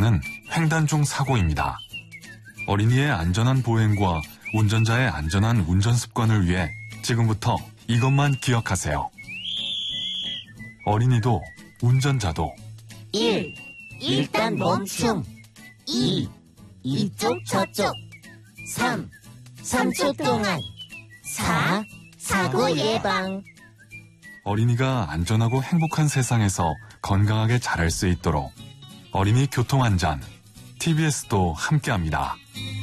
사고는 횡단중 사고입니다. 어린이의 안전한 보행과 운전자의 안전한 운전 습관을 위해 지금부터 이것만 기억하세요. 어린이도 운전자도 1. 일단 멈춤. 2. 이쪽 저쪽. 3. 3초 동안. 4. 사고 예방. 어린이가 안전하고 행복한 세상에서 건강하게 자랄 수 있도록 어린이 교통안전 TBS도 함께합니다.